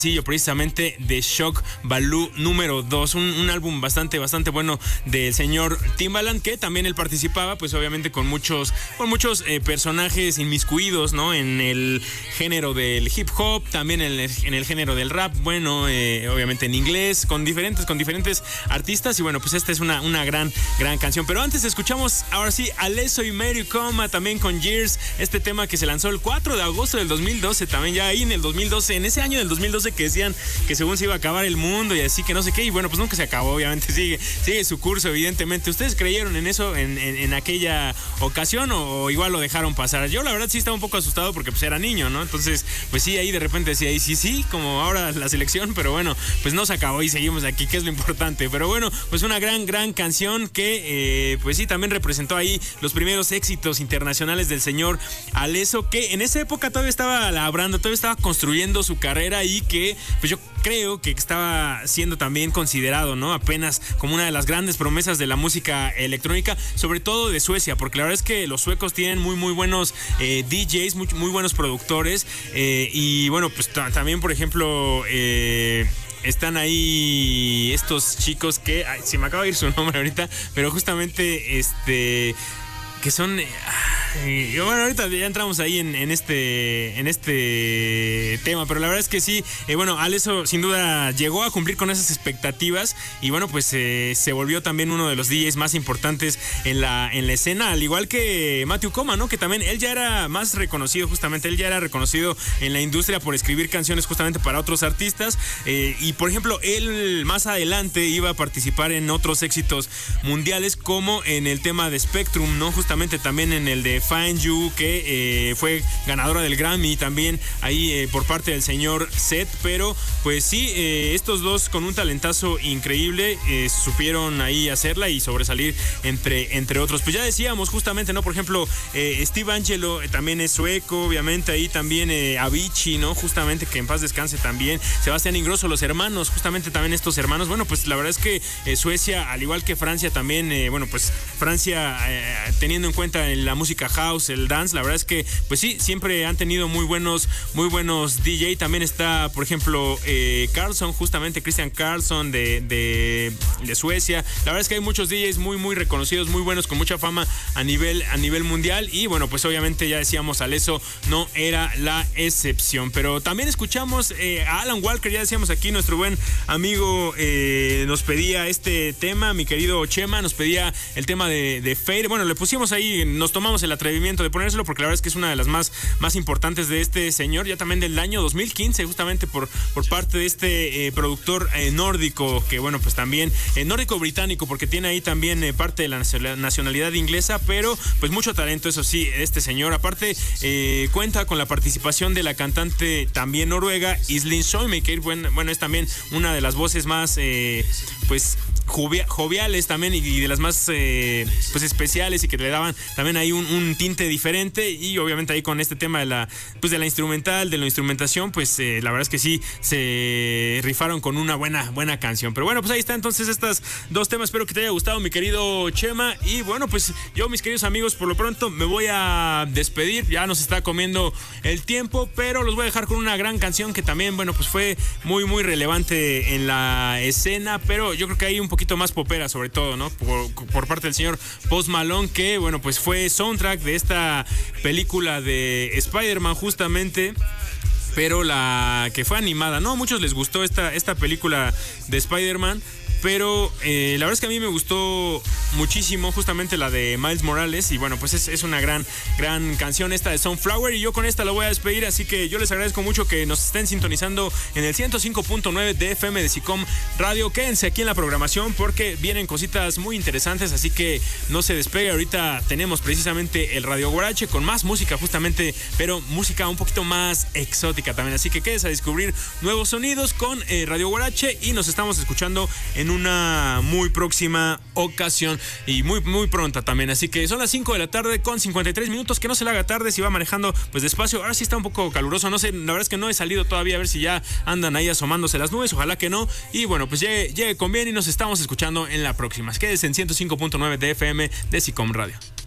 Sí, precisamente de Shock Value número 2, un álbum bastante bueno del señor Timbaland, que también él participaba, pues obviamente con muchos personajes inmiscuidos, ¿no? En el género del hip hop, también en el género del rap, bueno, obviamente en inglés, con diferentes artistas, y bueno, pues esta es una gran canción. Pero antes escuchamos, ahora sí, Alesso y Mary Coma, también con Years, este tema que se lanzó el 4 de agosto del 2012, también ya ahí en el 2012, en ese año del 2012 que decían que según se iba a acabar el mundo y así que no sé qué, y bueno, pues nunca se acabó, obviamente sigue su curso, evidentemente. ¿Ustedes creyeron en eso en aquella ocasión o igual lo dejaron pasar? Yo la verdad sí estaba un poco asustado porque pues era niño, ¿no? Entonces, pues sí, ahí de repente decía, sí, como ahora la selección, pero bueno, pues no se acabó y seguimos aquí, que es lo importante. Pero bueno, pues una gran canción que pues sí, también representó ahí los primeros éxitos internacionales del señor Alesso, que en esa época todavía estaba labrando, todavía estaba construyendo su carrera y que pues yo creo que estaba siendo también considerado, ¿no? Apenas como una de las grandes promesas de la música electrónica, sobre todo de Suecia, porque la verdad es que los suecos tienen muy buenos DJs, muy buenos productores, y bueno, pues también, por ejemplo, están ahí estos chicos que, se me acaba de ir su nombre ahorita, pero justamente que son... bueno, ahorita ya entramos ahí en este tema, pero la verdad es que sí, bueno, Alesso sin duda llegó a cumplir con esas expectativas y bueno, pues se volvió también uno de los DJs más importantes en la escena, al igual que Matthew Koma, ¿no? Que también él ya era más reconocido, justamente él ya era reconocido en la industria por escribir canciones justamente para otros artistas, y por ejemplo, él más adelante iba a participar en otros éxitos mundiales, como en el tema de Spectrum, ¿no? Justamente también en el de Find You, que fue ganadora del Grammy también ahí por parte del señor Seth. Pero pues sí, estos dos con un talentazo increíble supieron ahí hacerla y sobresalir entre otros. Pues ya decíamos justamente, ¿no? Por ejemplo, Steve Angelo también es sueco, obviamente ahí también Avicii, ¿no? Justamente, que en paz descanse también. Sebastián Ingrosso, los hermanos, justamente también estos hermanos. Bueno, pues la verdad es que Suecia, al igual que Francia también, bueno, pues Francia teniendo en cuenta la música house, el dance, la verdad es que pues sí, siempre han tenido muy buenos DJ. También está, por ejemplo, Carlson, justamente Christian Carlson de Suecia. La verdad es que hay muchos DJs muy reconocidos, muy buenos, con mucha fama a nivel mundial, y bueno, pues obviamente ya decíamos, Alesso no era la excepción. Pero también escuchamos a Alan Walker, ya decíamos aquí, nuestro buen amigo nos pedía este tema, mi querido Chema, nos pedía el tema de Fade. Bueno, le pusimos ahí, nos tomamos el atrevimiento de ponérselo porque la verdad es que es una de las más importantes de este señor, ya también del año 2015, justamente por parte de este productor nórdico, que bueno, pues también nórdico británico, porque tiene ahí también parte de la nacionalidad inglesa, pero pues mucho talento, eso sí, este señor. Aparte cuenta con la participación de la cantante también noruega Iselin Schoenmaker. Bueno, es también una de las voces más pues joviales también, y de las más pues especiales, y que le daban también ahí un tinte diferente. Y obviamente ahí con este tema de la instrumental, de la instrumentación, pues la verdad es que sí se rifaron con una buena canción. Pero bueno, pues ahí está entonces estos dos temas. Espero que te haya gustado, mi querido Chema. Y bueno, pues yo, mis queridos amigos, por lo pronto me voy a despedir, ya nos está comiendo el tiempo, pero los voy a dejar con una gran canción que también, bueno, pues fue muy relevante en la escena, pero yo creo que hay un poquito más popera, sobre todo, ¿no? Por parte del señor Post Malone, que bueno, pues fue soundtrack de esta película de Spider-Man, justamente, pero la que fue animada, ¿no? A muchos les gustó esta película de Spider-Man, pero la verdad es que a mí me gustó muchísimo justamente la de Miles Morales, y bueno, pues es una gran canción esta de Sunflower, y yo con esta la voy a despedir. Así que yo les agradezco mucho que nos estén sintonizando en el 105.9 de FM de SICOM Radio. Quédense aquí en la programación porque vienen cositas muy interesantes, así que no se despegue. Ahorita tenemos precisamente el Radio Guarache con más música, justamente, pero música un poquito más exótica también, así que quédense a descubrir nuevos sonidos con Radio Guarache, y nos estamos escuchando en una muy próxima ocasión, y muy pronta también. Así que son las 5 de la tarde con 53 minutos, que no se le haga tarde si va manejando pues despacio. Ahora sí está un poco caluroso, no sé, la verdad es que no he salido todavía a ver si ya andan ahí asomándose las nubes, ojalá que no. Y bueno, pues llegue con bien, y nos estamos escuchando en la próxima. Quédense en 105.9 de FM de SICOM Radio.